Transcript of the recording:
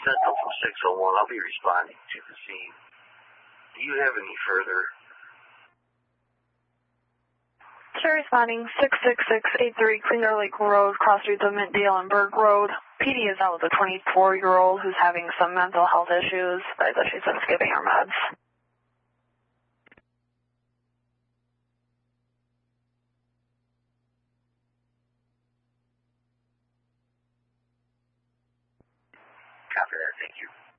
Central from 601. I'll be responding to the scene. Do you have any further? Sure, responding 66683 Clear Lake Road, cross streets of Mintdale and Berg Road. PD is out with a 24-year-old who's having some mental health issues. I thought she's been skipping her meds. Copy that, thank you.